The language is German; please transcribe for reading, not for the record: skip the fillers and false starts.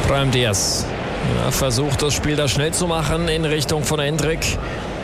Brahim Diaz versucht, das Spiel da schnell zu machen in Richtung von Endrick.